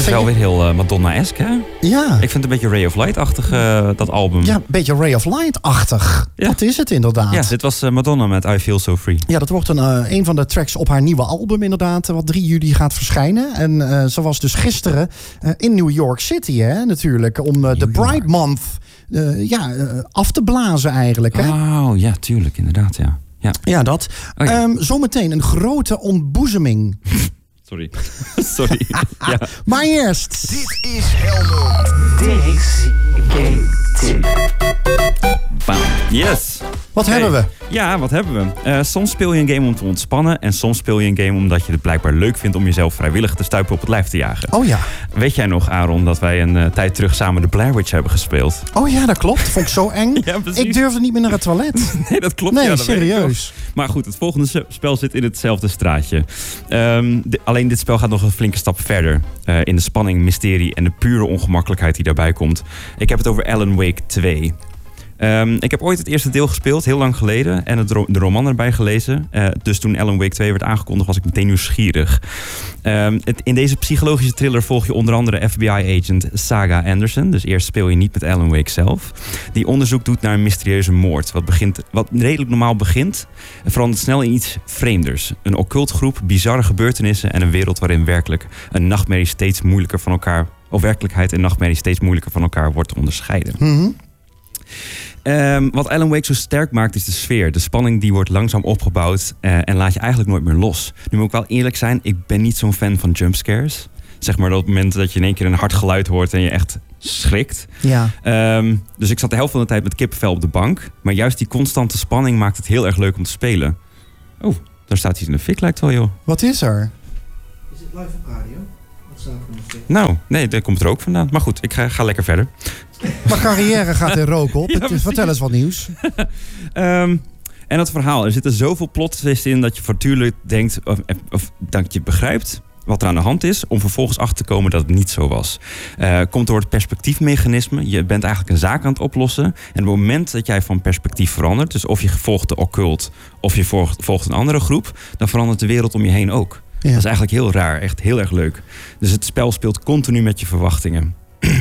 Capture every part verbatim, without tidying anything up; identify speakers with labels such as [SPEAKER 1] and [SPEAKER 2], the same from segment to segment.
[SPEAKER 1] is wel weer heel uh, Madonna-esque, hè?
[SPEAKER 2] Ja.
[SPEAKER 1] Ik vind het een beetje Ray of Light-achtig, uh, dat album.
[SPEAKER 2] Ja, een beetje Ray of Light-achtig. Ja. Dat is het inderdaad.
[SPEAKER 1] Ja, dit was uh, Madonna met I Feel So Free.
[SPEAKER 2] Ja, dat wordt een, uh, een van de tracks op haar nieuwe album inderdaad, wat drie juli gaat verschijnen. En uh, ze was dus gisteren uh, in New York City, hè, natuurlijk, om uh, de Pride Month uh, ja, uh, af te blazen eigenlijk. Hè?
[SPEAKER 1] Oh, ja, tuurlijk, inderdaad, ja. Ja,
[SPEAKER 2] ja dat.
[SPEAKER 1] Oh, ja.
[SPEAKER 2] Um, zometeen een grote ontboezeming.
[SPEAKER 1] Sorry. Sorry. Ja.
[SPEAKER 2] Maar eerst.
[SPEAKER 3] Dit is Helmond. Dick's Game Tip.
[SPEAKER 1] Bam. Yes.
[SPEAKER 2] Wat
[SPEAKER 1] okay.
[SPEAKER 2] hebben we?
[SPEAKER 1] Ja, wat hebben we? Uh, soms speel je een game om te ontspannen. En soms speel je een game omdat je het blijkbaar leuk vindt om jezelf vrijwillig te stuipen op het lijf te jagen.
[SPEAKER 2] Oh ja.
[SPEAKER 1] Weet jij nog, Aaron, dat wij een uh, tijd terug samen de Blair Witch hebben gespeeld?
[SPEAKER 2] Oh ja, dat klopt. Vond ik zo eng.
[SPEAKER 1] Ja,
[SPEAKER 2] ik durfde niet meer naar het toilet.
[SPEAKER 1] Nee, dat klopt.
[SPEAKER 2] Nee,
[SPEAKER 1] ja, dat
[SPEAKER 2] serieus.
[SPEAKER 1] Maar goed, het volgende spel zit in hetzelfde straatje. Um, de, alleen dit spel gaat nog een flinke stap verder. Uh, in de spanning, mysterie en de pure ongemakkelijkheid die daarbij komt. Ik heb het over Alan Wake twee. Um, ik heb ooit het eerste deel gespeeld, heel lang geleden. En het ro- de roman erbij gelezen. Uh, dus toen Alan Wake twee werd aangekondigd, was ik meteen nieuwsgierig. Um, het, in deze psychologische thriller volg je onder andere F B I-agent Saga Anderson. Dus eerst speel je niet met Alan Wake zelf. Die onderzoek doet naar een mysterieuze moord. Wat, begint, wat redelijk normaal begint, verandert snel in iets vreemders. Een occult groep, bizarre gebeurtenissen en een wereld waarin werkelijk een nachtmerrie steeds moeilijker van elkaar... of werkelijkheid en nachtmerrie steeds moeilijker van elkaar wordt te onderscheiden.
[SPEAKER 2] Mm-hmm.
[SPEAKER 1] Um, wat Alan Wake zo sterk maakt is de sfeer. De spanning die wordt langzaam opgebouwd uh, en laat je eigenlijk nooit meer los. Nu moet ik wel eerlijk zijn, ik ben niet zo'n fan van jumpscares. Zeg maar op het moment dat je in één keer een hard geluid hoort en je echt schrikt.
[SPEAKER 2] Ja.
[SPEAKER 1] Um, dus ik zat de helft van de tijd met kippenvel op de bank. Maar juist die constante spanning maakt het heel erg leuk om te spelen. Oh, daar staat iets in de fik lijkt wel, joh.
[SPEAKER 2] Wat is er?
[SPEAKER 4] Is het live op radio? Wat staat er in de fik?
[SPEAKER 1] Nou, nee, daar komt er ook vandaan. Maar goed, ik ga, ga lekker verder.
[SPEAKER 2] Mijn carrière gaat in rook op. Ja, is, vertel eens wat nieuws.
[SPEAKER 1] um, en het verhaal. Er zitten zoveel plot twists in dat je voortdurend denkt... Of, of dat je begrijpt wat er aan de hand is... om vervolgens achter te komen dat het niet zo was. Uh, komt door het perspectiefmechanisme. Je bent eigenlijk een zaak aan het oplossen. En op het moment dat jij van perspectief verandert... dus of je volgt de occult of je volgt, volgt een andere groep... dan verandert de wereld om je heen ook. Ja. Dat is eigenlijk heel raar. Echt heel erg leuk. Dus het spel speelt continu met je verwachtingen.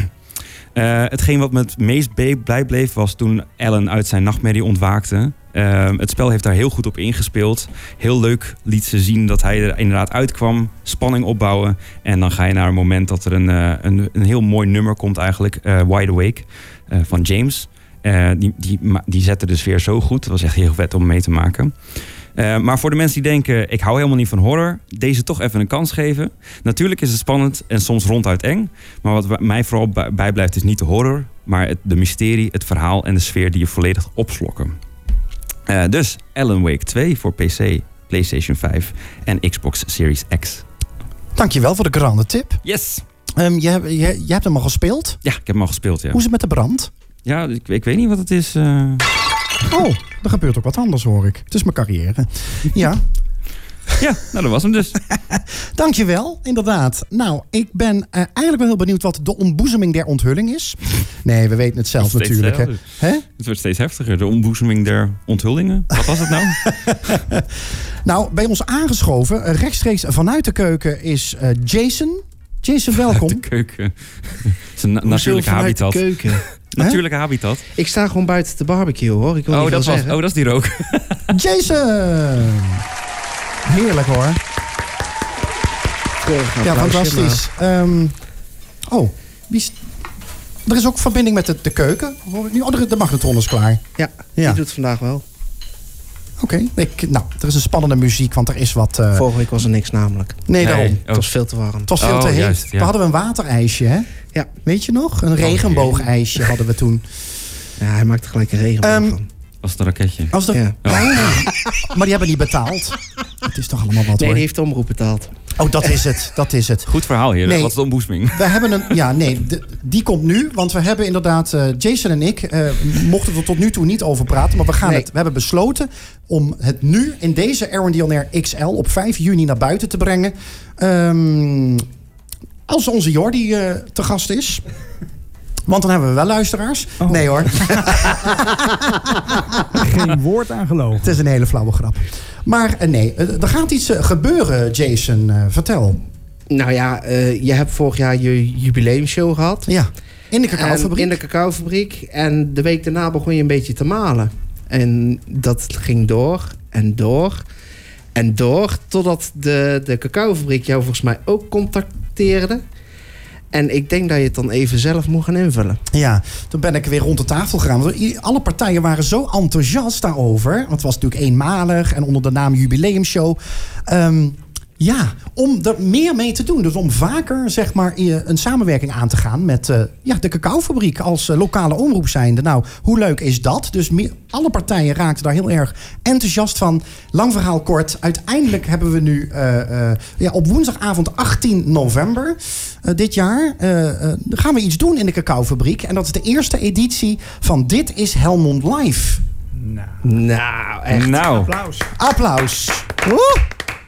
[SPEAKER 1] Uh, hetgeen wat me het meest blij bleef was toen Alan uit zijn nachtmerrie ontwaakte. Uh, het spel heeft daar heel goed op ingespeeld. Heel leuk liet ze zien dat hij er inderdaad uitkwam. Spanning opbouwen. En dan ga je naar een moment dat er een, uh, een, een heel mooi nummer komt eigenlijk. Uh, Wide Awake uh, van James. Uh, die, die, die zette de sfeer zo goed. Het was echt heel vet om mee te maken. Uh, maar voor de mensen die denken, ik hou helemaal niet van horror... deze toch even een kans geven. Natuurlijk is het spannend en soms ronduit eng. Maar wat mij vooral bijblijft is niet de horror... maar het, de mysterie, het verhaal en de sfeer die je volledig opslokken. Uh, dus Alan Wake twee voor P C, PlayStation vijf en Xbox Series X.
[SPEAKER 2] Dankjewel voor de grande tip.
[SPEAKER 1] Yes!
[SPEAKER 2] Um, je, je, je hebt hem al gespeeld?
[SPEAKER 1] Ja, ik heb hem al gespeeld, ja.
[SPEAKER 2] Hoe is het met de brand?
[SPEAKER 1] Ja, ik, ik weet niet wat het is... Uh...
[SPEAKER 2] Oh, er gebeurt ook wat anders, hoor ik. Het is mijn carrière. Ja.
[SPEAKER 1] Ja, nou dat was hem dus.
[SPEAKER 2] Dankjewel, inderdaad. Nou, ik ben uh, eigenlijk wel heel benieuwd wat de ontboezeming der onthulling is. Nee, we weten het zelf het natuurlijk. Hè? Hè?
[SPEAKER 1] Het wordt steeds heftiger, de ontboezeming der onthullingen. Wat was het nou?
[SPEAKER 2] Nou, bij ons aangeschoven, uh, rechtstreeks vanuit de keuken, is uh, Jason. Jason, welkom.
[SPEAKER 1] De keuken. Het is een na- natuurlijke habitat.
[SPEAKER 4] De keuken.
[SPEAKER 1] Natuurlijke habitat.
[SPEAKER 4] Ik sta gewoon buiten de barbecue, hoor. Ik wil
[SPEAKER 1] oh,
[SPEAKER 4] niet
[SPEAKER 1] dat
[SPEAKER 4] veel
[SPEAKER 1] was,
[SPEAKER 4] zeggen.
[SPEAKER 1] oh, dat is die rook.
[SPEAKER 2] Jason! Heerlijk, hoor. Ja, fantastisch. Um, oh, wie is... er is ook verbinding met de, de keuken. Hoor ik nu? Oh, de, de magnetron is klaar.
[SPEAKER 4] Ja,
[SPEAKER 2] ja.
[SPEAKER 4] die doet het vandaag wel.
[SPEAKER 2] Oké, okay. Nou, er is een spannende muziek, want er is wat... Uh...
[SPEAKER 4] Vorige week was er niks namelijk.
[SPEAKER 2] Nee, daarom.
[SPEAKER 1] Nee.
[SPEAKER 4] Het was veel te warm.
[SPEAKER 2] Het was veel
[SPEAKER 1] oh,
[SPEAKER 2] te heet.
[SPEAKER 1] Juist, ja.
[SPEAKER 2] We hadden een waterijsje, hè?
[SPEAKER 4] Ja.
[SPEAKER 2] Weet je nog? Een regenboogijsje hadden we toen.
[SPEAKER 4] Ja, hij maakte gelijk een regenboog um, van.
[SPEAKER 1] Was het een raketje?
[SPEAKER 2] Als de...
[SPEAKER 4] Ja.
[SPEAKER 2] Oh. Maar die hebben niet betaald. Het is toch allemaal wat,
[SPEAKER 4] Nee,
[SPEAKER 2] hoor.
[SPEAKER 4] die heeft de omroep betaald.
[SPEAKER 2] Oh, dat is het. Dat is het.
[SPEAKER 1] Goed verhaal hier. Nee, wat is de ontboezeming?
[SPEAKER 2] We hebben een... Ja, nee. De, die komt nu. Want we hebben inderdaad... Uh, Jason en ik uh, mochten er tot nu toe niet over praten. Maar we, gaan
[SPEAKER 4] nee.
[SPEAKER 2] het, we hebben besloten om het nu in deze Aaron D L R X L op vijf juni naar buiten te brengen. Um, als onze Jordi uh, te gast is. Want dan hebben we wel luisteraars. Oh. Nee hoor.
[SPEAKER 5] Geen woord aan gelogen.
[SPEAKER 2] Het is een hele flauwe grap. Maar uh, nee, uh, er gaat iets uh, gebeuren, Jason. Uh, vertel.
[SPEAKER 4] Nou ja, uh, je hebt vorig jaar je jubileumshow gehad.
[SPEAKER 2] Ja, in de cacaofabriek.
[SPEAKER 4] In de cacaofabriek. En de week daarna begon je een beetje te malen. En dat ging door en door en door. Totdat de, de cacaofabriek jou volgens mij ook contacteerde. En ik denk dat je het dan even zelf moet gaan invullen.
[SPEAKER 2] Ja, toen ben ik weer rond de tafel gegaan. Want alle partijen waren zo enthousiast daarover. Want het was natuurlijk eenmalig en onder de naam Jubileumshow. Um, ja, om er meer mee te doen. Dus om vaker zeg maar een samenwerking aan te gaan met uh, ja, de cacaofabriek als uh, lokale omroep zijnde. Nou, hoe leuk is dat? Dus meer, alle partijen raakten daar heel erg enthousiast van. Lang verhaal kort. Uiteindelijk hebben we nu uh, uh, ja, op woensdagavond achttien november uh, dit jaar uh, uh, gaan we iets doen in de cacaofabriek. En dat is de eerste editie van Dit is Helmond Live.
[SPEAKER 5] Nou,
[SPEAKER 4] nou echt.
[SPEAKER 1] Nou.
[SPEAKER 5] Applaus.
[SPEAKER 2] Applaus. Woe!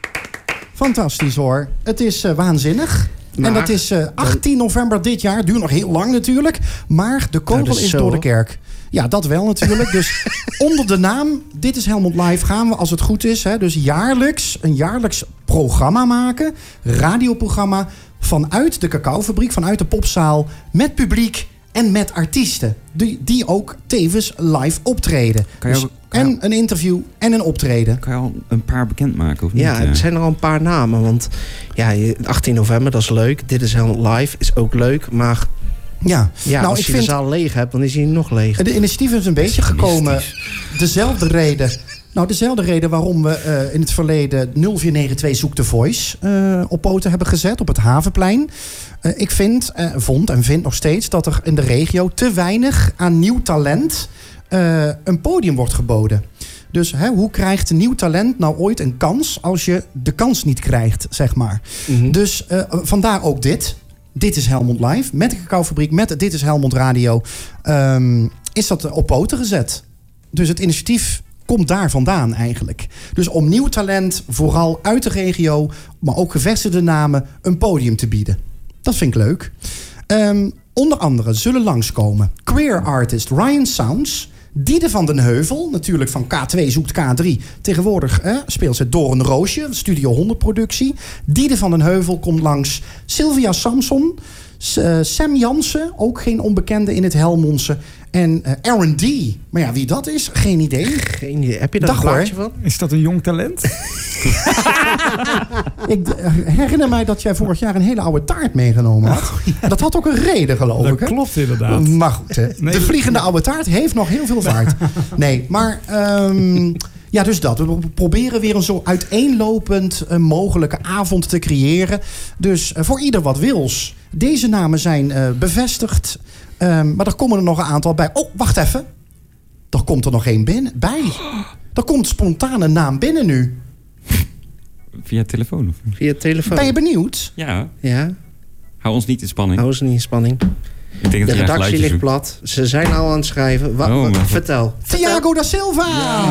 [SPEAKER 2] Fantastisch hoor. Het is uh, waanzinnig. Maar, en dat is uh, achttien november dit jaar. Duurt nog heel lang natuurlijk. Maar de kogel
[SPEAKER 4] nou, is,
[SPEAKER 2] is
[SPEAKER 4] zo,
[SPEAKER 2] door de kerk. Ja, dat wel natuurlijk. Dus onder de naam Dit is Helmond Live gaan we, als het goed is, hè, dus jaarlijks een jaarlijks programma maken. Radioprogramma vanuit de cacaofabriek, vanuit de popzaal. Met publiek en met artiesten. Die, die ook tevens live optreden.
[SPEAKER 1] Kan je
[SPEAKER 2] Dus
[SPEAKER 1] ook, kan je
[SPEAKER 2] en een interview en een optreden.
[SPEAKER 1] Kan je al een paar bekendmaken of niet?
[SPEAKER 4] Ja, er zijn er al een paar namen. Want ja, achttien november, dat is leuk. Dit is Helmond Live, is ook leuk. Maar
[SPEAKER 2] Ja,
[SPEAKER 4] ja,
[SPEAKER 2] nou,
[SPEAKER 4] als
[SPEAKER 2] ik
[SPEAKER 4] je
[SPEAKER 2] vind
[SPEAKER 4] de zaal leeg hebt, dan is hij nog leeg.
[SPEAKER 2] de initiatief is een beetje gekomen. Dezelfde reden. Nou, dezelfde reden waarom we uh, in het verleden nul vier negen twee Zoek de Voice uh, op poten hebben gezet op het Havenplein. Uh, ik vind, uh, vond en vind nog steeds dat er in de regio te weinig aan nieuw talent uh, een podium wordt geboden. Dus hè, hoe krijgt nieuw talent nou ooit een kans als je de kans niet krijgt, zeg maar.
[SPEAKER 4] Mm-hmm.
[SPEAKER 2] Dus uh, vandaar ook dit. Dit is Helmond Live. Met de cacaofabriek, met Dit is Helmond Radio. Um, is dat op poten gezet. Dus het initiatief komt daar vandaan eigenlijk. Dus om nieuw talent, vooral uit de regio, maar ook gevestigde namen, een podium te bieden. Dat vind ik leuk. Um, onder andere zullen langskomen queer artist Ryan Sounds, Diede van den Heuvel, natuurlijk van K twee zoekt K drie. Tegenwoordig eh, speelt ze Doorn Roosje, Studio honderd productie. Diede van den Heuvel komt langs. Sylvia Samson, uh, Sam Jansen, ook geen onbekende in het Helmondse. En uh, Aaron D. Maar ja, wie dat is, geen idee.
[SPEAKER 4] Geen idee. Heb je daar
[SPEAKER 2] Dag,
[SPEAKER 4] een plaatje
[SPEAKER 2] hoor.
[SPEAKER 4] van?
[SPEAKER 5] Is dat een jong talent?
[SPEAKER 2] Ik uh, herinner mij dat jij vorig jaar een hele oude taart meegenomen had.
[SPEAKER 5] Oh, ja.
[SPEAKER 2] Dat had ook een reden, geloof
[SPEAKER 5] Dat
[SPEAKER 2] ik. Hè?
[SPEAKER 5] klopt inderdaad.
[SPEAKER 2] Maar goed, hè.
[SPEAKER 5] Nee,
[SPEAKER 2] de vliegende oude taart heeft nog heel veel vaart. Nee, maar um, ja, dus dat. We proberen weer een zo uiteenlopend uh, mogelijke avond te creëren. Dus uh, voor ieder wat wils. Deze namen zijn uh, bevestigd. Um, maar er komen er nog een aantal bij. Oh, wacht even. Er komt er nog één binnen, bij. Er komt spontaan een naam binnen nu.
[SPEAKER 1] Via telefoon? Of?
[SPEAKER 4] Via telefoon.
[SPEAKER 2] Ben je benieuwd?
[SPEAKER 1] Ja.
[SPEAKER 4] Ja,
[SPEAKER 1] Hou ons niet in spanning.
[SPEAKER 4] hou ze niet in spanning.
[SPEAKER 1] Ik denk
[SPEAKER 4] De
[SPEAKER 1] dat jij een
[SPEAKER 4] redactie
[SPEAKER 1] geluidje
[SPEAKER 4] ligt
[SPEAKER 1] zoekt.
[SPEAKER 4] plat. Ze zijn al aan het schrijven. Wa-
[SPEAKER 1] Oh,
[SPEAKER 4] wa-
[SPEAKER 1] maar-
[SPEAKER 4] vertel.
[SPEAKER 2] Thiago da Silva!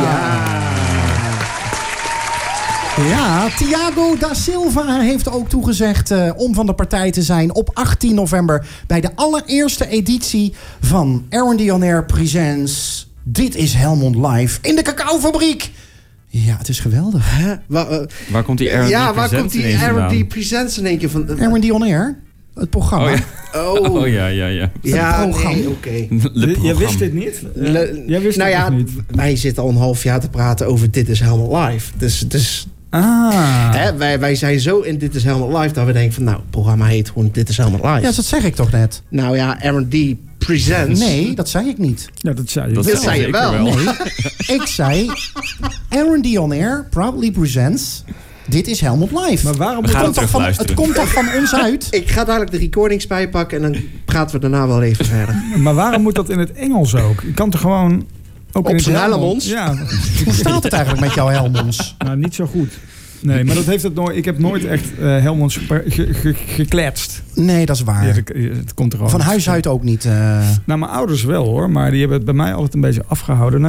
[SPEAKER 2] Ja, Thiago da Silva heeft ook toegezegd uh, om van de partij te zijn op achttien november bij de allereerste editie van Aaron D On Air Presents Dit is Helmond Live in de cacaofabriek. Ja, het is geweldig.
[SPEAKER 4] Hè? Wa- uh,
[SPEAKER 1] Waar komt die Aaron
[SPEAKER 4] ja,
[SPEAKER 1] D.
[SPEAKER 4] waar
[SPEAKER 1] Presents
[SPEAKER 4] komt die
[SPEAKER 1] ineens
[SPEAKER 4] Aaron
[SPEAKER 1] vandaan?
[SPEAKER 4] D. Presents in één keer van? Uh,
[SPEAKER 2] Aaron D On Air, het programma.
[SPEAKER 1] Oh ja.
[SPEAKER 4] oh,
[SPEAKER 1] Oh ja, ja, ja.
[SPEAKER 4] ja,
[SPEAKER 2] programma.
[SPEAKER 4] nee, oké.
[SPEAKER 1] Le
[SPEAKER 5] Jij
[SPEAKER 1] programma.
[SPEAKER 5] wist dit niet?
[SPEAKER 4] Le-
[SPEAKER 5] Jij wist
[SPEAKER 4] nou
[SPEAKER 5] het
[SPEAKER 4] ja,
[SPEAKER 5] nog niet?
[SPEAKER 4] wij zitten al een half jaar te praten over Dit is Helmond Live. Dus, dus
[SPEAKER 5] Ah.
[SPEAKER 4] hè, wij, wij zijn zo in Dit is Helmond Live dat we denken van, nou, het programma heet gewoon Dit is Helmond Live.
[SPEAKER 2] Ja, dat zeg ik toch net?
[SPEAKER 4] Nou ja, Aaron D. Presents.
[SPEAKER 2] Nee, dat zei ik niet.
[SPEAKER 5] Ja, dat zei je.
[SPEAKER 1] Dat
[SPEAKER 4] Dit
[SPEAKER 1] zal
[SPEAKER 4] zei je
[SPEAKER 1] zeker
[SPEAKER 4] wel.
[SPEAKER 2] Nee, ik zei Aaron D On Air proudly presents Dit is Helmond Live.
[SPEAKER 5] Maar waarom
[SPEAKER 1] We
[SPEAKER 5] moet
[SPEAKER 1] gaan
[SPEAKER 2] Het komt toch van, het
[SPEAKER 1] terugluisteren.
[SPEAKER 2] komt toch van ons uit?
[SPEAKER 4] Ik ga dadelijk de recordings bijpakken en dan praten we daarna wel even verder.
[SPEAKER 5] Maar waarom moet dat in het Engels ook? Je kan toch gewoon ook
[SPEAKER 4] Op
[SPEAKER 5] in het
[SPEAKER 4] zijn
[SPEAKER 5] Helmonds?
[SPEAKER 4] Helmonds?
[SPEAKER 5] Ja,
[SPEAKER 2] Hoe staat het eigenlijk met jouw Helmonds?
[SPEAKER 5] nou niet zo goed. Nee, maar dat heeft het nooit. Ik heb nooit echt uh, Helmonds ge, ge, ge, gekletst.
[SPEAKER 2] Nee, dat is waar.
[SPEAKER 5] Ja, het, het komt er al.
[SPEAKER 2] Van huis uit ook niet. Uh...
[SPEAKER 5] Nou, mijn ouders wel hoor, maar die hebben het bij mij altijd een beetje afgehouden. Nou, nu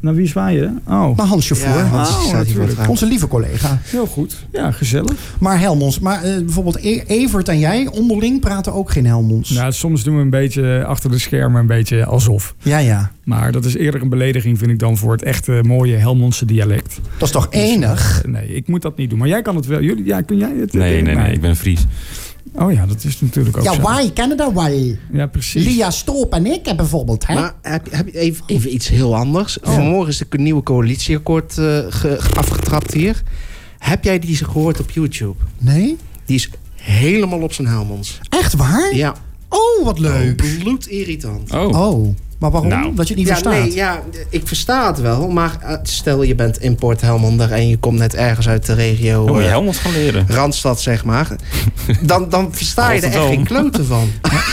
[SPEAKER 5] Naar wie zwaai je? Oh,
[SPEAKER 2] naar Hans Chauffeur.
[SPEAKER 4] Ja, Hans
[SPEAKER 5] Oh,
[SPEAKER 4] staat hier voor het
[SPEAKER 5] natuurlijk.
[SPEAKER 4] raam.
[SPEAKER 2] Onze lieve collega.
[SPEAKER 5] heel goed. Ja, gezellig.
[SPEAKER 2] Maar Helmonds. Maar uh, bijvoorbeeld e- Evert en jij onderling praten ook geen Helmonds.
[SPEAKER 5] Nou, soms doen we een beetje achter de schermen een beetje alsof.
[SPEAKER 2] Ja, ja.
[SPEAKER 5] Maar dat is eerder een belediging, vind ik dan, voor het echte mooie Helmondse dialect.
[SPEAKER 2] Dat is toch
[SPEAKER 5] Dus,
[SPEAKER 2] enig?
[SPEAKER 5] uh, nee, ik moet dat niet doen. Maar jij kan het wel. Jullie, ja, kun jij het?
[SPEAKER 1] Nee, nee, nee, ik ben een Fries.
[SPEAKER 5] Oh ja, dat is natuurlijk ook
[SPEAKER 2] Ja,
[SPEAKER 5] zo.
[SPEAKER 2] wij kennen dat wij.
[SPEAKER 5] Ja, precies.
[SPEAKER 2] Lia Stoop en ik hebben bijvoorbeeld. Hè?
[SPEAKER 4] Maar heb, heb je even, even iets heel anders.
[SPEAKER 2] Oh.
[SPEAKER 4] Vanmorgen is de nieuwe coalitieakkoord uh, ge, afgetrapt hier. Heb jij die gehoord op YouTube?
[SPEAKER 2] Nee?
[SPEAKER 4] Die is helemaal op zijn Helmonds.
[SPEAKER 2] Echt waar?
[SPEAKER 4] Ja.
[SPEAKER 2] Oh, wat leuk.
[SPEAKER 4] Bloedirritant.
[SPEAKER 1] Oh,
[SPEAKER 2] Oh, maar waarom?
[SPEAKER 1] Nou.
[SPEAKER 2] Dat je het niet
[SPEAKER 4] Ja,
[SPEAKER 2] verstaat?
[SPEAKER 4] nee, ja, ik versta het wel. Maar uh, stel je bent import Helmonder en je komt net ergens uit de regio...
[SPEAKER 1] dan moet je
[SPEAKER 4] uh,
[SPEAKER 1] Helmond gaan leren.
[SPEAKER 4] Randstad, zeg maar. Dan, dan versta je er echt
[SPEAKER 1] Rotterdam.
[SPEAKER 4] geen kloten van.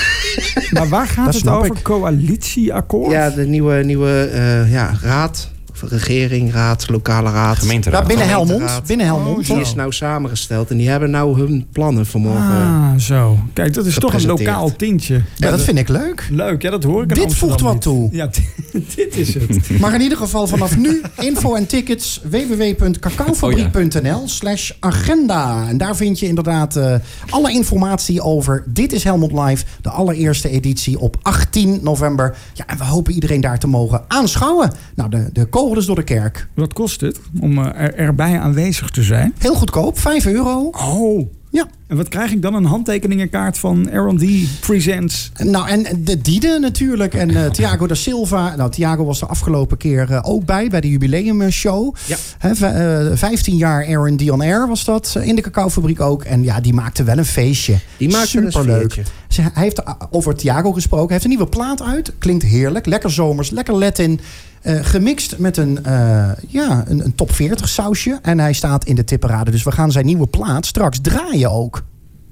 [SPEAKER 5] Maar waar gaat
[SPEAKER 2] Dat
[SPEAKER 5] het
[SPEAKER 2] snap
[SPEAKER 5] over?
[SPEAKER 2] ik.
[SPEAKER 5] Coalitieakkoord?
[SPEAKER 4] Ja, de nieuwe, nieuwe uh, ja, raad. Of regering, raad, lokale raad.
[SPEAKER 1] Gemeenteraad.
[SPEAKER 2] Ja, binnen
[SPEAKER 4] Gemeenteraad.
[SPEAKER 2] Helmond. Binnen Helmond.
[SPEAKER 5] Oh, zo.
[SPEAKER 4] Die is nou samengesteld en die hebben nou hun plannen vanmorgen.
[SPEAKER 5] Ah, zo. Kijk, dat is toch een
[SPEAKER 4] gepresenteerd.
[SPEAKER 5] lokaal tintje.
[SPEAKER 2] Ja, dat vind ik leuk.
[SPEAKER 5] Leuk, ja, dat hoor ik in
[SPEAKER 2] Dit
[SPEAKER 5] Amsterdam
[SPEAKER 2] voegt wat
[SPEAKER 5] niet.
[SPEAKER 2] toe.
[SPEAKER 5] Ja, dit, dit is het.
[SPEAKER 2] Maar in ieder geval vanaf nu info en tickets w w w punt cacaofabriek punt n l slash agenda. En daar vind je inderdaad uh, alle informatie over Dit is Helmond Live. De allereerste editie op achttien november. Ja, en we hopen iedereen daar te mogen aanschouwen. Nou, de, de kogel is door de kerk.
[SPEAKER 5] Wat kost het om uh, er, erbij aanwezig te zijn?
[SPEAKER 2] Heel goedkoop, vijf euro.
[SPEAKER 5] Oh.
[SPEAKER 2] Ja.
[SPEAKER 5] En wat krijg ik dan? Een handtekeningenkaart van R en D Presents.
[SPEAKER 2] Nou, en de Diede natuurlijk. En uh, Thiago da Silva. Nou, Thiago was de afgelopen keer uh, ook bij. Bij de jubileumshow.
[SPEAKER 4] Ja.
[SPEAKER 2] He, v- uh, vijftien jaar R en D on Air was dat. uh, In de cacaofabriek ook. En ja, die maakte wel een feestje.
[SPEAKER 4] Die maakte een
[SPEAKER 2] Superleuk.
[SPEAKER 4] sfeertje.
[SPEAKER 2] Ze- Hij heeft uh, over Thiago gesproken. Hij heeft een nieuwe plaat uit. Klinkt heerlijk. Lekker zomers. Lekker Latin. Uh, gemixt met een, uh, ja, een, een top veertig sausje. En hij staat in de tipperade. Dus we gaan zijn nieuwe plaat straks draaien ook.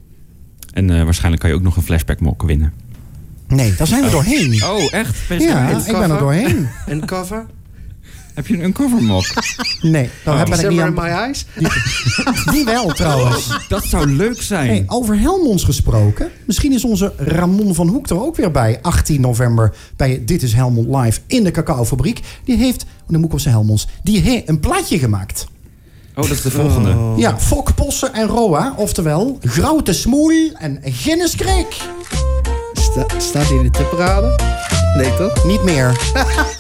[SPEAKER 1] En uh, waarschijnlijk kan je ook nog een flashback mok winnen.
[SPEAKER 2] Nee, daar zijn we doorheen.
[SPEAKER 1] Oh, echt? Ben je
[SPEAKER 2] Ja,
[SPEAKER 1] zo-
[SPEAKER 2] ik ben er doorheen.
[SPEAKER 4] Een cover.
[SPEAKER 1] Heb je een cover mok?
[SPEAKER 2] Nee, daar
[SPEAKER 1] Oh.
[SPEAKER 2] ben ik niet
[SPEAKER 4] Summer
[SPEAKER 2] aan.
[SPEAKER 4] in my eyes.
[SPEAKER 2] Die wel trouwens.
[SPEAKER 1] Dat zou leuk zijn.
[SPEAKER 2] Hey, over Helmonds gesproken. Misschien is onze Ramon van Hoek er ook weer bij. achttien november bij Dit is Helmond Live in de cacaofabriek. Die heeft, oh, dan moet ik op zijn Helmonds, die heeft een plaatje gemaakt.
[SPEAKER 1] Oh, dat is de volgende.
[SPEAKER 4] Oh.
[SPEAKER 2] Ja, Fok, Possen en Roa. Oftewel, Groute Smoei en Ginniskreek.
[SPEAKER 4] Sta, staat hij in de tipperade? Nee, toch?
[SPEAKER 2] Niet meer.